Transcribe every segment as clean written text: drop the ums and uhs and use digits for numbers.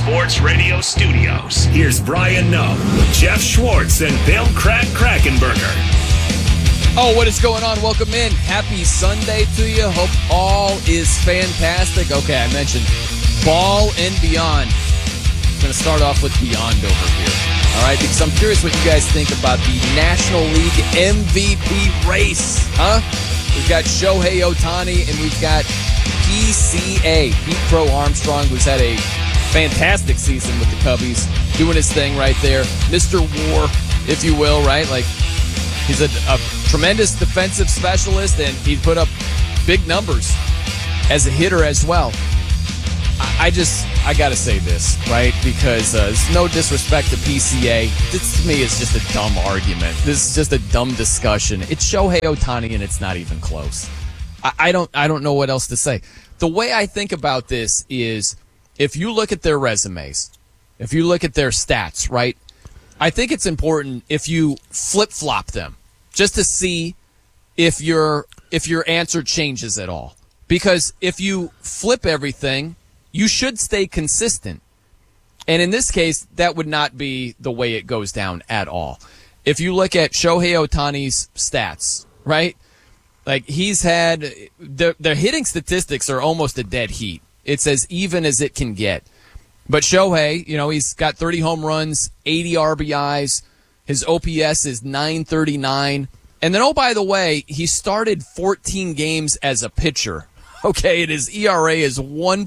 Sports Radio studios, here's Brian Noe, Jeff Schwartz, and Bill Krakenberger. Oh, what is going on? Welcome in. Happy Sunday to you. Hope all is fantastic. Okay, I mentioned ball and beyond. I'm going to start off with beyond over here. All right, because I'm curious what you guys think about the National League MVP race, huh? We've got Shohei Ohtani and we've got PCA, Pete Crow Armstrong, who's had a fantastic season with the Cubbies, doing his thing right there. Mr. War, if you will, right? Like, he's a tremendous defensive specialist, and he put up big numbers as a hitter as well. I got to say this, right? Because it's no disrespect to PCA. This, to me, is just a dumb argument. This is just a dumb discussion. It's Shohei Ohtani, and it's not even close. I don't know what else to say. The way I think about this is, if you look at their resumes, if you look at their stats, right, I think it's important if you flip-flop them just to see if your answer changes at all. Because if you flip everything, you should stay consistent. And in this case, that would not be the way it goes down at all. If you look at Shohei Ohtani's stats, right, like he's had the hitting statistics are almost a dead heat. It's as even as it can get. But Shohei, he's got 30 home runs, 80 RBIs. His OPS is 939. And then, oh, by the way, he started 14 games as a pitcher. Okay, and his ERA is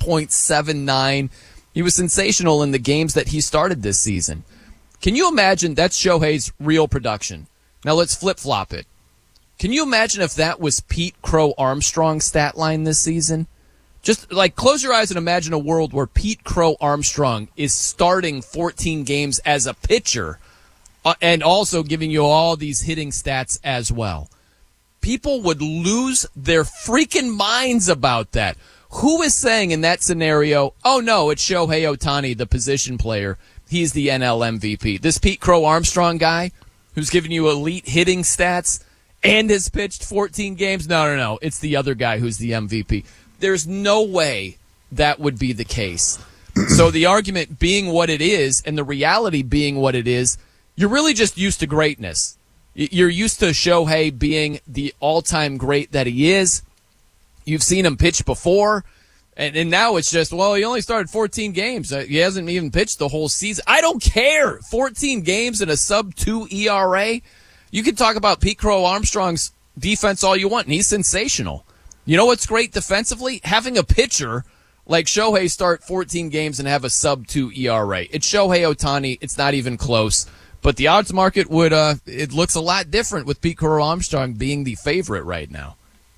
1.79. He was sensational in the games that he started this season. Can you imagine that's Shohei's real production? Now let's flip-flop it. Can you imagine if that was Pete Crow Armstrong's stat line this season? Just like close your eyes and imagine a world where Pete Crow Armstrong is starting 14 games as a pitcher and also giving you all these hitting stats as well. People would lose their freaking minds about that. Who is saying in that scenario, oh no, it's Shohei Ohtani, the position player. He's the NL MVP. This Pete Crow Armstrong guy who's giving you elite hitting stats and has pitched 14 games. No. It's the other guy who's the MVP. There's no way that would be the case. So the argument being what it is and the reality being what it is, you're really just used to greatness. You're used to Shohei being the all-time great that he is. You've seen him pitch before, and now it's just, well, he only started 14 games. He hasn't even pitched the whole season. I don't care. 14 games and a sub-2 ERA. You can talk about Pete Crow Armstrong's defense all you want, and he's sensational. You know what's great defensively? Having a pitcher like Shohei start 14 games and have a sub-2 ERA. It's Shohei Ohtani. It's not even close. But the odds market it looks a lot different with Pete Crow Armstrong being the favorite right now.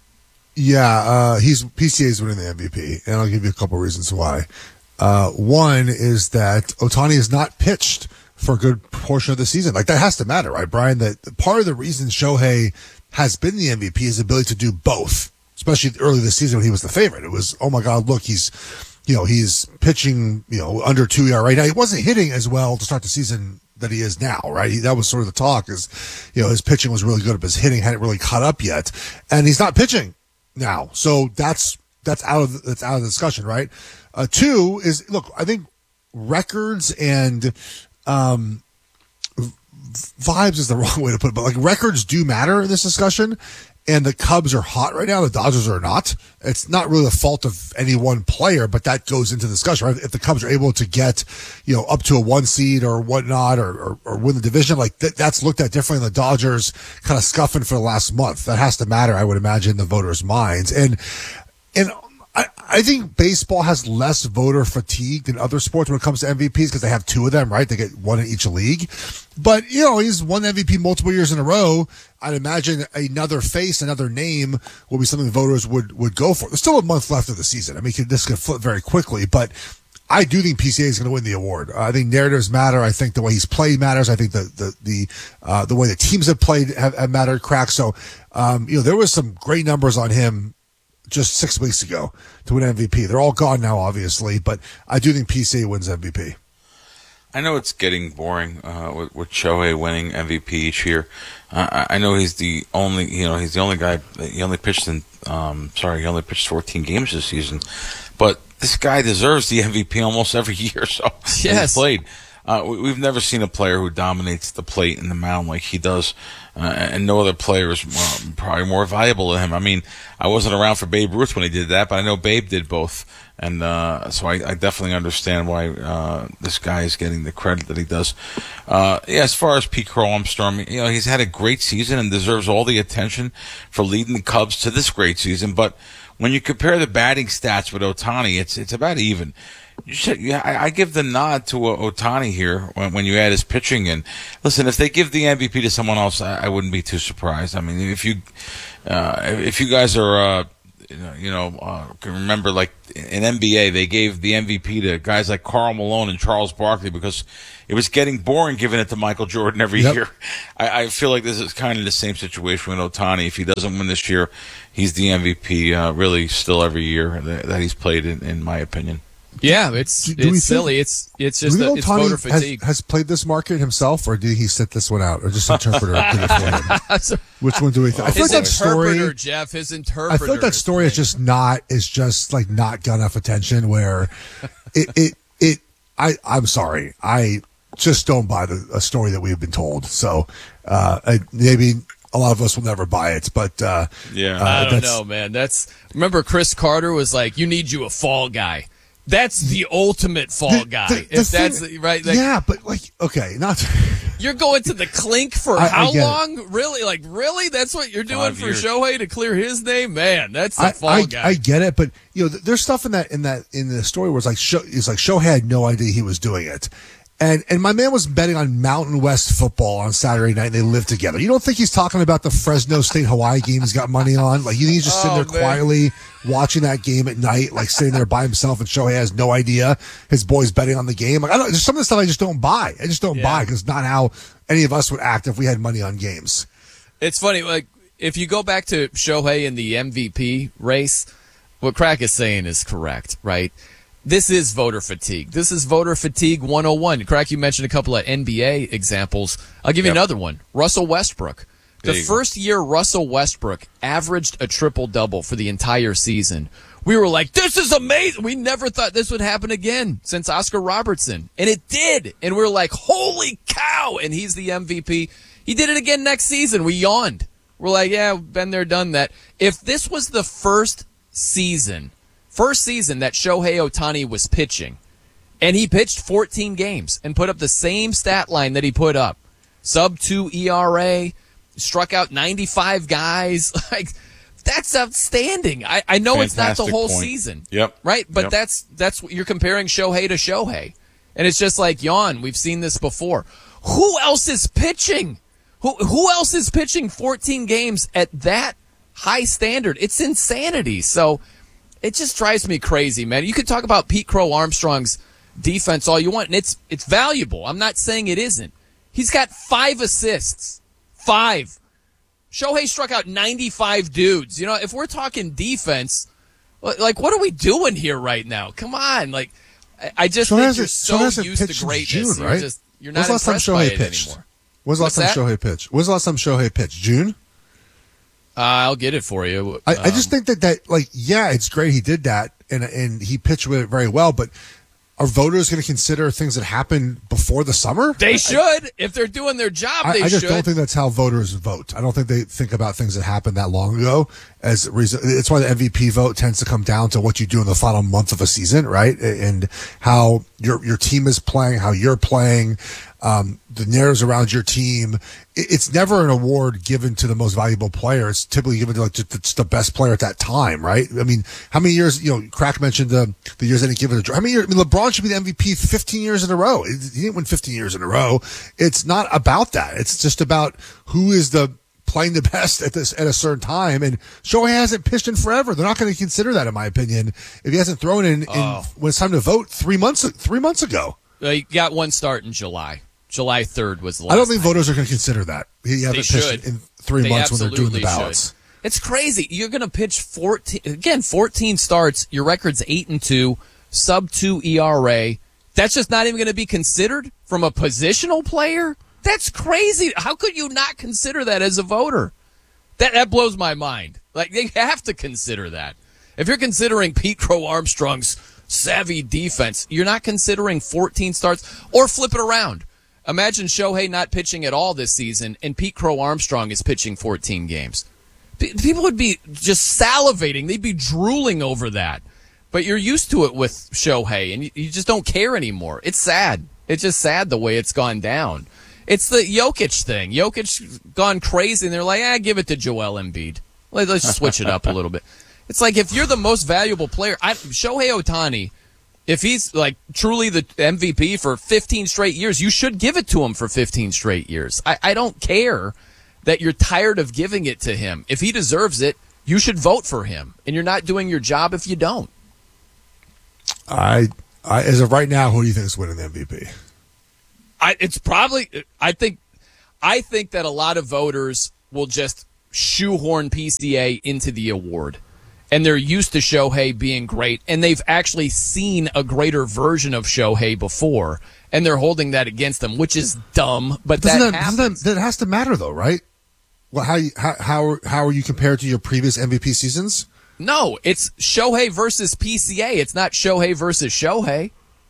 Yeah, PCA's winning the MVP, and I'll give you a couple reasons why. One is that Ohtani has not pitched for a good portion of the season. Like, that has to matter, right, Brian? That part of the reason Shohei has been the MVP is the ability to do both, especially early this season when he was the favorite. It was, oh my God, look, he's pitching, under 2 ERA right now. He wasn't hitting as well to start the season that he is now, right? That was sort of the talk is, his pitching was really good, but his hitting hadn't really caught up yet, and he's not pitching now. So that's out of the discussion, right? Two is, look, I think records and vibes is the wrong way to put it, but like records do matter in this discussion. And the Cubs are hot right now. The Dodgers are not. It's not really the fault of any one player, but that goes into the discussion, right? If the Cubs are able to get, up to a 1 seed or whatnot, or win the division, like that's looked at differently than the Dodgers kind of scuffing for the last month. That has to matter, I would imagine, in the voters' minds. And I think baseball has less voter fatigue than other sports when it comes to MVPs because they have 2 of them, right? They get 1 in each league. But, he's won MVP multiple years in a row. I'd imagine another face, another name will be something voters would go for. There's still a month left of the season. I mean, this could flip very quickly, but I do think PCA is going to win the award. I think narratives matter. I think the way he's played matters. I think the way the teams have played have mattered, Crack. So, there was some great numbers on him just 6 weeks ago to win MVP. They're all gone now, obviously, but I do think PCA wins MVP. I know it's getting boring with Shohei winning MVP each year. I know he's the only, he's the only guy. He only pitched 14 games this season. But this guy deserves the MVP almost every year. So Yes. he's played. We've never seen a player who dominates the plate and the mound like he does, and no other player is probably more valuable than him. I mean, I wasn't around for Babe Ruth when he did that, but I know Babe did both, and so I definitely understand why this guy is getting the credit that he does. As far as Pete Crow Armstrong, he's had a great season and deserves all the attention for leading the Cubs to this great season. But when you compare the batting stats with Ohtani, it's about even. I give the nod to Ohtani here when you add his pitching in. Listen, if they give the MVP to someone else, I wouldn't be too surprised. I mean, if you guys are can remember, like in NBA, they gave the MVP to guys like Karl Malone and Charles Barkley because it was getting boring giving it to Michael Jordan every year. I feel like this is kind of the same situation with Ohtani. If he doesn't win this year, he's the MVP really still every year that he's played, in my opinion. Yeah, it's silly. It's just it's voter fatigue. Has played this market himself, or did he sit this one out, or just interpreter did it for him? Which one do we think? I feel like that story, Jeff, his interpreter. I feel like that story is just not got enough attention. Where I'm sorry, I just don't buy a story that we've been told. So maybe a lot of us will never buy it, but I don't know, man. Remember Chris Carter was like, "You need you a fall guy." That's the ultimate fall guy. Yeah, but okay, not. You're going to the clink for how long? Really? Really? That's what you're doing 5 for years. Shohei to clear his name? Man, that's the fall guy. I get it, but there's stuff in the story where it's like Shohei had no idea he was doing it. And my man was betting on Mountain West football on Saturday night, and they lived together. You don't think he's talking about the Fresno State Hawaii game he's got money on? Like, he's just sitting there quietly watching that game at night, like sitting there by himself, and Shohei has no idea his boy's betting on the game. Like, there's some of the stuff I just don't buy. I just don't buy because it's not how any of us would act if we had money on games. It's funny, like, if you go back to Shohei in the MVP race, what Crack is saying is correct, right? This is voter fatigue. This is voter fatigue 101. Crack, you mentioned a couple of NBA examples. I'll give you another one. Russell Westbrook. The first year Russell Westbrook averaged a triple-double for the entire season, we were like, this is amazing. We never thought this would happen again since Oscar Robertson. And it did. And we were like, holy cow. And he's the MVP. He did it again next season. We yawned. We're like, yeah, been there, done that. If this was the first season that Shohei Ohtani was pitching, and he pitched 14 games and put up the same stat line that he put up, sub-2 ERA, struck out 95 guys, like, that's outstanding. I know Fantastic it's not the whole point. season, right? But that's what you're comparing Shohei to Shohei, and it's just like, yawn. We've seen this before. Who else is pitching? Who else is pitching 14 games at that high standard? It's insanity. So it just drives me crazy, man. You could talk about Pete Crow Armstrong's defense all you want, and it's valuable. I'm not saying it isn't. He's got 5 assists. 5. Shohei struck out 95 dudes. If we're talking defense, like, what are we doing here right now? Come on. Like, I just think you're so used to greatness. June, right? You're not impressed by it anymore. When's the last time Shohei pitched? June? I'll get it for you. I just think that it's great he did that and he pitched with it very well, but are voters going to consider things that happened before the summer? They should. If they're doing their job, they should. I just don't think that's how voters vote. I don't think they think about things that happened that long ago as a reason. It's why the MVP vote tends to come down to what you do in the final month of a season, right? And how your team is playing, how you're playing, the narratives around your team. It's never an award given to the most valuable player. It's typically given to just the best player at that time, right? I mean, how many years, Crack mentioned the years they didn't give it how many years? I mean, LeBron should be the MVP 15 years in a row. He didn't win 15 years in a row. It's not about that. It's just about who is playing the best at a certain time. And Shohei hasn't pitched in forever. They're not going to consider that, in my opinion, if he hasn't thrown in when it's time to vote 3 months ago. He got one start in July. July 3rd was the last I don't think time. voters are going to consider that. He hasn't pitched in 3 months when they're doing the ballots. Should. It's crazy. You're going to pitch 14 starts. Your record's 8-2, sub-2 ERA. That's just not even going to be considered from a positional player? That's crazy. How could you not consider that as a voter? That blows my mind. Like, they have to consider that. If you're considering Pete Crow Armstrong's savvy defense. You're not considering 14 starts, or flip it around. Imagine Shohei not pitching at all this season, and Pete Crow Armstrong is pitching 14 games. People would be just salivating. They'd be drooling over that. But you're used to it with Shohei, and you just don't care anymore. It's sad. It's just sad the way it's gone down. It's the Jokic thing. Jokic's gone crazy, and they're like, give it to Joel Embiid. Let's switch it up a little bit. It's like, if you're the most valuable player, Shohei Ohtani, if he's like truly the MVP for 15 straight years, you should give it to him for 15 straight years. I don't care that you're tired of giving it to him. If he deserves it, you should vote for him, and you're not doing your job if you don't. I as of right now, who do you think is winning the MVP? I think that a lot of voters will just shoehorn PCA into the award. And they're used to Shohei being great, and they've actually seen a greater version of Shohei before, and they're holding that against them, which is dumb, but that happens. That has to matter, though, right? Well, how are you compared to your previous MVP seasons? No, it's Shohei versus PCA. It's not Shohei versus Shohei.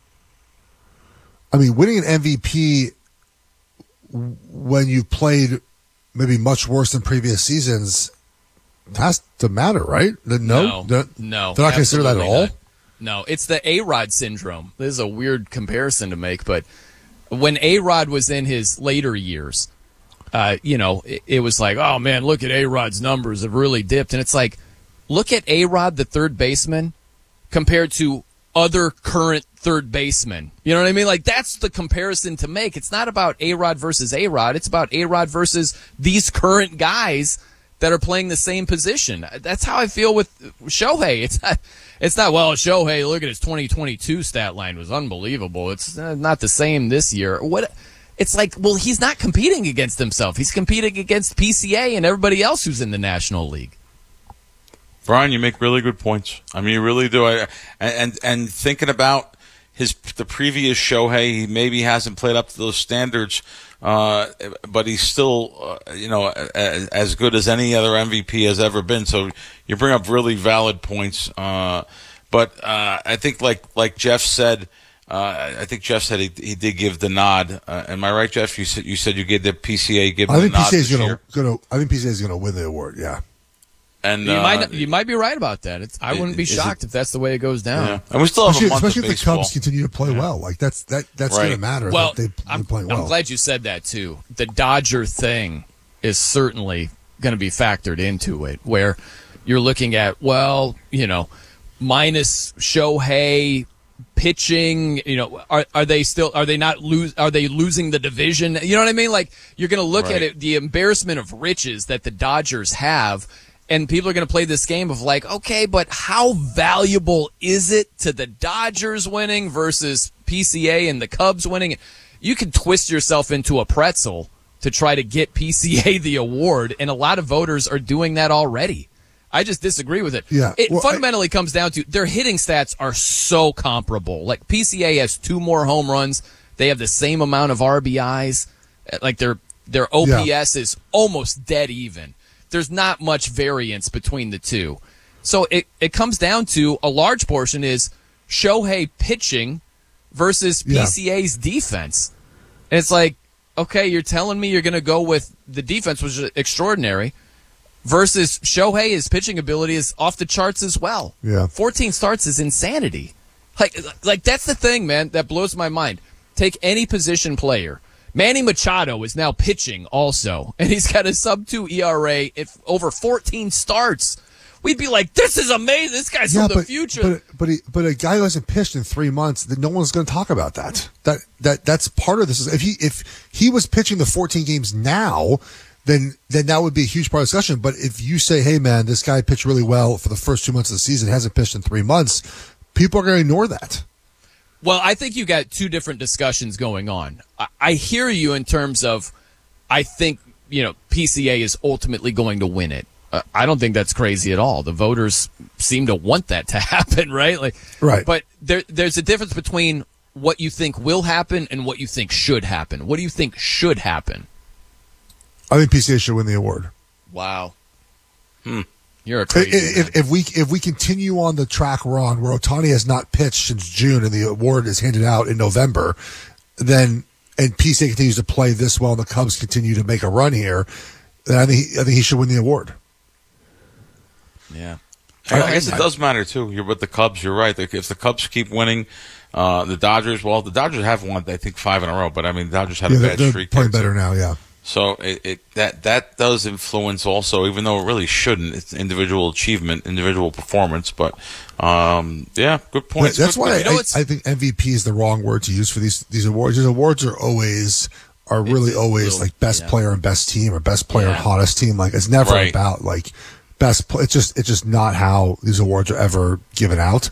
I mean, winning an MVP when you played maybe much worse than previous seasons has to matter, right? No. They're not consider that at all? Not. No, it's the A-Rod syndrome. This is a weird comparison to make, but when A-Rod was in his later years, it was like, oh, man, look at A-Rod's numbers have really dipped. And it's like, look at A-Rod, the third baseman, compared to other current third basemen. You know what I mean? Like, that's the comparison to make. It's not about A-Rod versus A-Rod. It's about A-Rod versus these current guys that are playing the same position. That's how I feel with Shohei. It's not, well, Shohei, look at his 2022 stat line was unbelievable. It's not the same this year. It's like, well, he's not competing against himself. He's competing against PCA and everybody else who's in the National League. Brian, you make really good points. I mean, you really do. And thinking about the previous Shohei, he maybe hasn't played up to those standards, but he's still, as good as any other MVP has ever been. So you bring up really valid points. But I think, like Jeff said, he did give the nod. Am I right, Jeff? You said you gave the PCA the nod. I think PCA is gonna win the award. Yeah. And you might be right about that. I wouldn't be shocked if that's the way it goes down. Yeah. And we still have especially if the Cubs continue to play well. Like that's right. Going to matter. Well, they're playing well. I'm glad you said that too. The Dodger thing is certainly going to be factored into it, where you're looking at minus Shohei pitching. Are they losing the division? You know what I mean? Like, you're going to look at it, the embarrassment of riches that the Dodgers have. And people are going to play this game of like, okay, but how valuable is it to the Dodgers winning versus PCA and the Cubs winning? You can twist yourself into a pretzel to try to get PCA the award, and a lot of voters are doing that already. I just disagree with it. Yeah. It fundamentally comes down to their hitting stats are so comparable. Like, PCA has 2 more home runs. They have the same amount of RBIs. Like, their OPS is almost dead even. There's not much variance between the two. So it comes down to a large portion is Shohei pitching versus PCA's defense. And it's like, okay, you're telling me you're going to go with the defense, which is extraordinary, versus Shohei, his pitching ability is off the charts as well. Yeah. 14 starts is insanity. Like that's the thing, man, that blows my mind. Take any position player. Manny Machado is now pitching also, and he's got a sub-2 ERA over 14 starts. We'd be like, this is amazing. This guy's from the future. But a guy who hasn't pitched in 3 months, no one's going to talk about that. That's part of this. If he was pitching the 14 games now, then that would be a huge part of the discussion. But if you say, hey, man, this guy pitched really well for the first 2 months of the season, hasn't pitched in 3 months, people are going to ignore that. Well, I think you got 2 different discussions going on. I hear you in terms of, I think, PCA is ultimately going to win it. I don't think that's crazy at all. The voters seem to want that to happen, right? Right. But there's a difference between what you think will happen and what you think should happen. What do you think should happen? I think PCA should win the award. Wow. You're a crazy man. If we continue on the track we're on, where Ohtani has not pitched since June and the award is handed out in November, then and PCA continues to play this well and the Cubs continue to make a run here, then I think he should win the award. Yeah. I guess it does matter too. You're with the Cubs. You're right. If the Cubs keep winning, the Dodgers have won, I think, 5 in a row. But I mean, the Dodgers had a bad streak. They're playing better now. Yeah. So that does influence also, even though it really shouldn't. It's individual achievement, individual performance. But yeah, good point. That's why I think MVP is the wrong word to use for these awards. These awards are really always like best player and best team, or best player and hottest team. Like it's never about like best. It's just not how these awards are ever given out.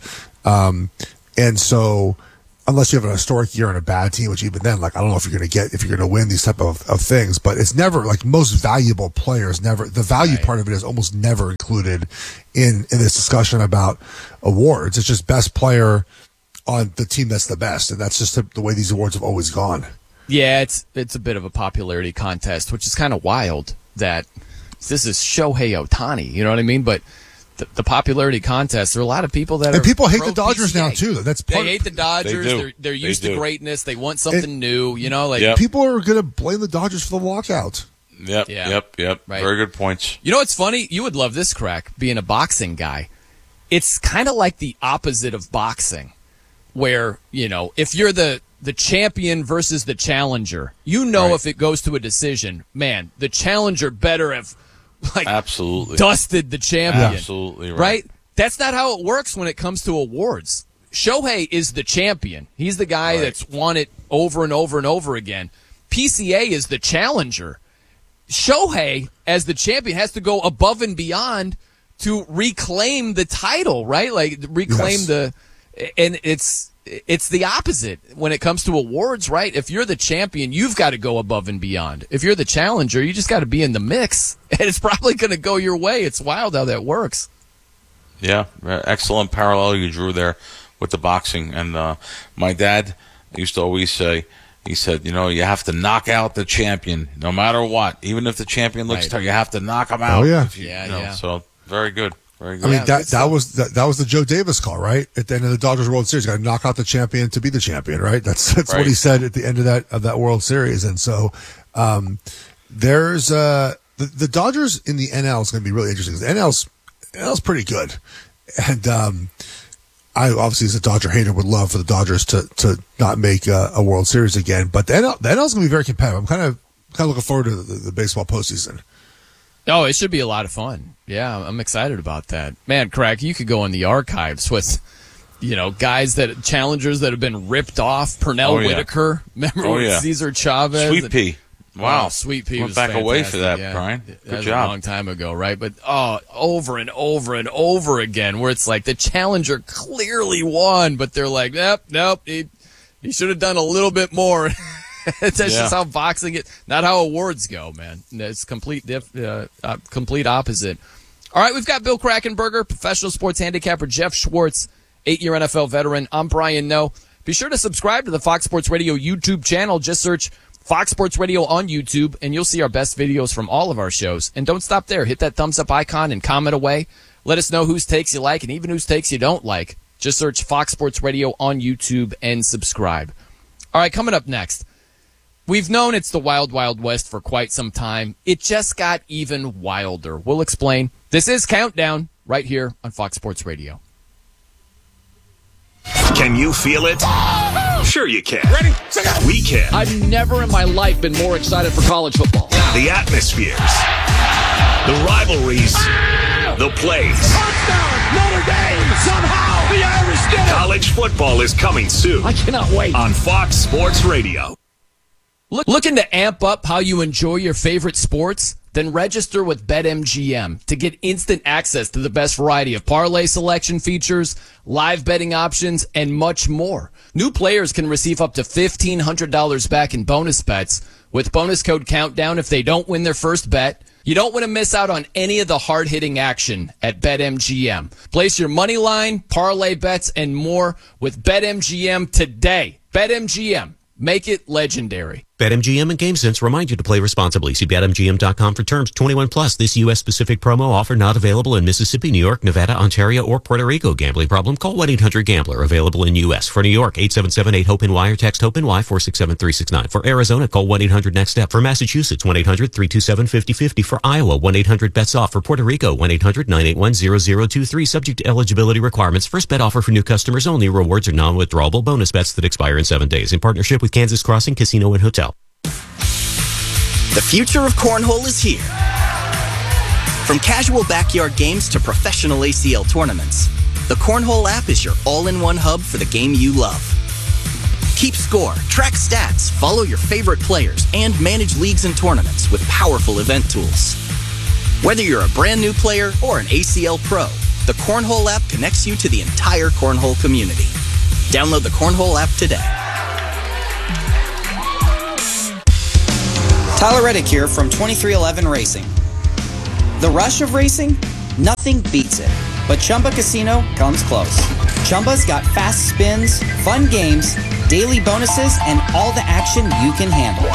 And so, unless you have an historic year and a bad team, which even then, like, I don't know if you're going to win these type of things, but it's never like most valuable players never, the value part of it is almost never included in this discussion about awards. It's just best player on the team that's the best. And that's just the way these awards have always gone. Yeah. It's a bit of a popularity contest, which is kind of wild that this is Shohei Ohtani, you know what I mean? But the popularity contest, there are a lot of people that people hate the Dodgers now too. They hate the Dodgers. They're used to greatness. They want something new. You know, like people are going to blame the Dodgers for the lockout. Yep. Right. Very good points. You know what's funny? You would love this, Crack, being a boxing guy. It's kind of like the opposite of boxing, where if you're the champion versus the challenger, if it goes to a decision, man, the challenger better have. Absolutely dusted the champion. Absolutely right. That's not how it works when it comes to awards. Shohei is the champion. He's the guy that's won it over and over and over again. PCA is the challenger. Shohei, as the champion, has to go above and beyond to reclaim the title, right? Like reclaim and it's the opposite when it comes to awards, right? If you're the champion, you've got to go above and beyond. If you're the challenger, you just got to be in the mix, and it's probably going to go your way. It's wild how that works. Yeah, excellent parallel you drew there with the boxing. And my dad used to always say, he said, you have to knock out the champion no matter what. Even if the champion looks tough, you have to knock him out. Oh, yeah. So very good. Very good. I mean, that was the Joe Davis call, right? At the end of the Dodgers World Series, got to knock out the champion to be the champion, right? That's what he said at the end of that World Series. And so, there's the Dodgers in the NL is going to be really interesting. The NL's pretty good, and I obviously as a Dodger hater would love for the Dodgers to not make a World Series again. But the NL's going to be very competitive. I'm kind of looking forward to the baseball postseason. Oh, it should be a lot of fun. Yeah, I'm excited about that. Man, Crack, you could go in the archives with, challengers that have been ripped off. Pernell Whitaker. Remember Cesar Chavez? Sweet Pea. Wow. Sweet Pea was back fantastic. Away for that, Brian. Good job. A long time ago, right? But, over and over and over again, where it's like the challenger clearly won, but they're like, nope, he should have done a little bit more. That's just how boxing is, not how awards go, man. It's complete opposite. All right, we've got Bill Krackomberger, professional sports handicapper, Jeff Schwartz, 8-year NFL veteran. I'm Brian Noe. Be sure to subscribe to the Fox Sports Radio YouTube channel. Just search Fox Sports Radio on YouTube, and you'll see our best videos from all of our shows. And don't stop there. Hit that thumbs up icon and comment away. Let us know whose takes you like and even whose takes you don't like. Just search Fox Sports Radio on YouTube and subscribe. All right, coming up next. We've known it's the Wild Wild West for quite some time. It just got even wilder. We'll explain. This is Countdown right here on Fox Sports Radio. Can you feel it? Sure you can. Ready? We can. I've never in my life been more excited for college football. The atmospheres, the rivalries, the plays. Touchdown, Notre Dame, somehow the Irish did it. College football is coming soon. I cannot wait. On Fox Sports Radio. Looking to amp up how you enjoy your favorite sports? Then register with BetMGM to get instant access to the best variety of parlay selection features, live betting options, and much more. New players can receive up to $1,500 back in bonus bets with bonus code COUNTDOWN if they don't win their first bet. You don't want to miss out on any of the hard-hitting action at BetMGM. Place your money line, parlay bets, and more with BetMGM today. BetMGM. Make it legendary. BetMGM and GameSense remind you to play responsibly. See BetMGM.com for terms. 21 plus. This U.S.-specific promo offer not available in Mississippi, New York, Nevada, Ontario, or Puerto Rico. Gambling problem? Call 1-800-GAMBLER. Available in U.S. For New York, 877-8-HOPE-NY or text HOPE-NY 467-369. For Arizona, call 1-800-NEXT-STEP. For Massachusetts, 1-800-327-5050. For Iowa, 1-800-BETS-OFF. For Puerto Rico, 1-800-981-0023. Subject to eligibility requirements. First bet offer for new customers only. Rewards are non-withdrawable bonus bets that expire in 7 days. In partnership with Kansas Crossing Casino and Hotel. The future of cornhole is here. From casual backyard games to professional ACL tournaments, the Cornhole app is your all-in-one hub for the game you love. Keep score, track stats, follow your favorite players, and manage leagues and tournaments with powerful event tools. Whether you're a brand new player or an ACL pro, the Cornhole app connects you to the entire cornhole community. Download the Cornhole app today. Tyler Reddick here from 2311 Racing. The rush of racing? Nothing beats it. But Chumba Casino comes close. Chumba's got fast spins, fun games, daily bonuses, and all the action you can handle.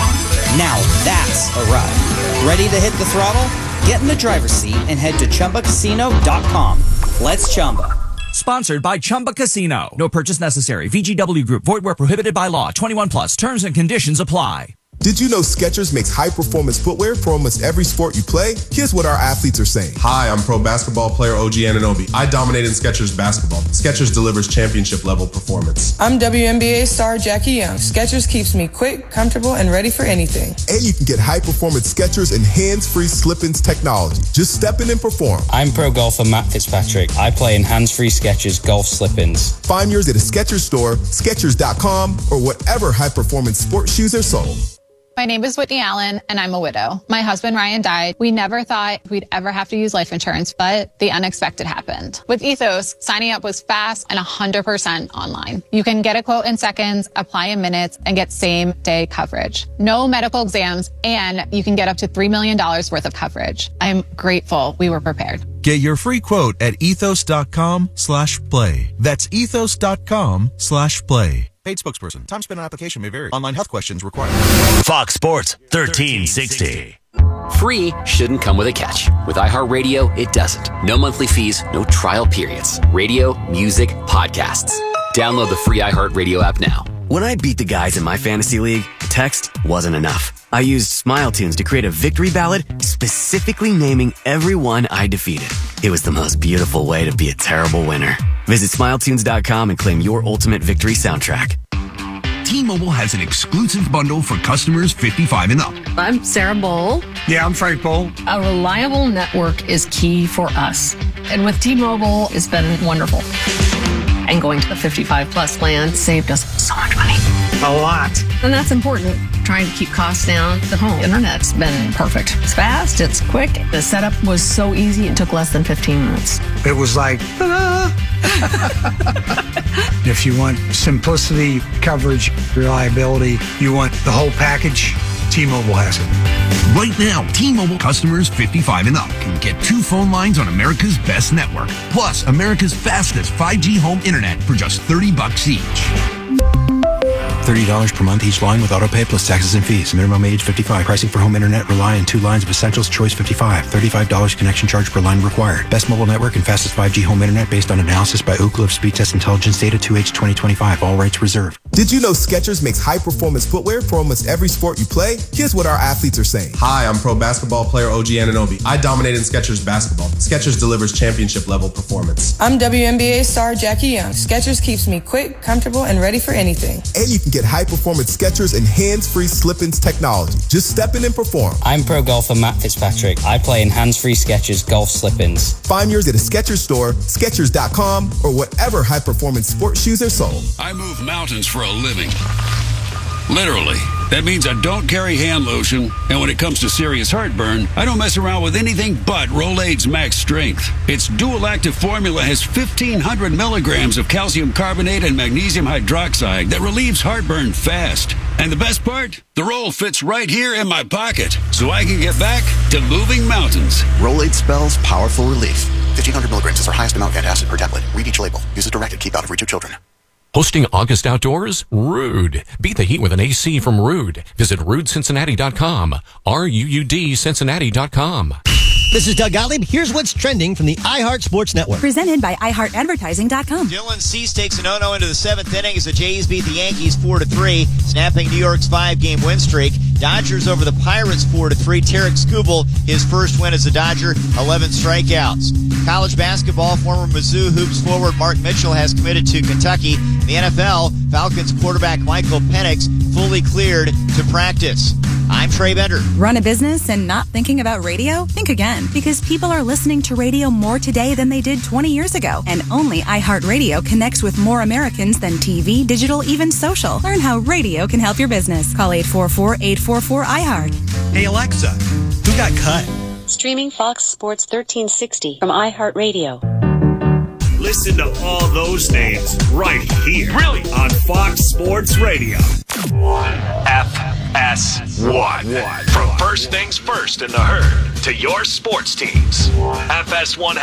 Now that's a ride. Ready to hit the throttle? Get in the driver's seat and head to ChumbaCasino.com. Let's Chumba. Sponsored by Chumba Casino. No purchase necessary. VGW Group. Void where prohibited by law. 21 plus. Terms and conditions apply. Did you know Skechers makes high-performance footwear for almost every sport you play? Here's what our athletes are saying. Hi, I'm pro basketball player OG Anunoby. I dominate in Skechers basketball. Skechers delivers championship-level performance. I'm WNBA star Jackie Young. Skechers keeps me quick, comfortable, and ready for anything. And you can get high-performance Skechers and hands-free slip-ins technology. Just step in and perform. I'm pro golfer Matt Fitzpatrick. I play in hands-free Skechers golf slip-ins. Find yours at a Skechers store, Skechers.com, or whatever high-performance sports shoes are sold. My name is Whitney Allen, and I'm a widow. My husband, Ryan, died. We never thought we'd ever have to use life insurance, but the unexpected happened. With Ethos, signing up was fast and 100% online. You can get a quote in seconds, apply in minutes, and get same-day coverage. No medical exams, and you can get up to $3 million worth of coverage. I'm grateful we were prepared. Get your free quote at ethos.com/play. That's ethos.com/play. Paid spokesperson. Time spent on application may vary. Online health questions required. Fox Sports 1360. Free shouldn't come with a catch. With iHeartRadio, it doesn't. No monthly fees, no trial periods. Radio, music, podcasts. Download the free iHeartRadio app now. When I beat the guys in my fantasy league, text wasn't enough. I used SmileTunes to create a victory ballad specifically naming everyone I defeated. It was the most beautiful way to be a terrible winner. Visit SmileTunes.com and claim your ultimate victory soundtrack. T-Mobile has an exclusive bundle for customers 55 and up. I'm Sarah Bowl. Yeah, I'm Frank Bowl. A reliable network is key for us. And with T-Mobile, it's been wonderful. And going to the 55 plus plan saved us so much money. A lot. And that's important. Trying to keep costs down. The home internet's been perfect. It's fast, it's quick. The setup was so easy, it took less than 15 minutes. It was like, ta-da! If you want simplicity, coverage, reliability, you want the whole package, T-Mobile has it. Right now, T-Mobile customers 55 and up can get 2 phone lines on America's best network, plus America's fastest 5G home internet for just $30 each. $30 per month each line with autopay plus taxes and fees. Minimum age 55. Pricing for home internet rely on 2 lines of Essentials Choice 55. $35 connection charge per line required. Best mobile network and fastest 5G home internet based on analysis by Ookla of Speed Test Intelligence Data 2H 2025. All rights reserved. Did you know Skechers makes high-performance footwear for almost every sport you play? Here's what our athletes are saying. Hi, I'm pro basketball player OG Anunoby. I dominate in Skechers basketball. Skechers delivers championship-level performance. I'm WNBA star Jackie Young. Skechers keeps me quick, comfortable, and ready for anything. And you can get high-performance Skechers and hands-free slip-ins technology. Just step in and perform. I'm pro golfer Matt Fitzpatrick. I play in hands-free Skechers golf slip-ins. Find yours at a Skechers store, Skechers.com, or whatever high-performance sports shoes are sold. I move mountains for a living. Literally. That means I don't carry hand lotion, and when it comes to serious heartburn, I don't mess around with anything but Rolaids Max Strength. Its dual-active formula has 1,500 milligrams of calcium carbonate and magnesium hydroxide that relieves heartburn fast. And the best part? The roll fits right here in my pocket, so I can get back to moving mountains. Rolaids spells powerful relief. 1,500 milligrams is our highest amount of antacid per tablet. Read each label. Use as directed. Keep out of reach of children. Hosting August Outdoors? Rude. Beat the heat with an AC from Rude. Visit RudeCincinnati.com. RUUD Cincinnati.com. This is Doug Gottlieb. Here's what's trending from the iHeart Sports Network. Presented by iHeartAdvertising.com. Dylan Cease takes an 0-0 into the 7th inning as the Jays beat the Yankees 4-3, snapping New York's 5-game win streak. Dodgers over the Pirates 4-3. Tarek Skubal, his first win as a Dodger, 11 strikeouts. College basketball, former Mizzou Hoops forward Mark Mitchell has committed to Kentucky. In the NFL, Falcons quarterback Michael Penix fully cleared to practice. I'm Trey Bender. Run a business and not thinking about radio? Think again, because people are listening to radio more today than they did 20 years ago. And only iHeartRadio connects with more Americans than TV, digital, even social. Learn how radio can help your business. Call 844-844-iHeart. Hey Alexa, who got cut? Streaming Fox Sports 1360 from iHeartRadio. Listen to all those names right here. Really? On Fox Sports Radio. FS1. From first things first in the herd to your sports teams. FS1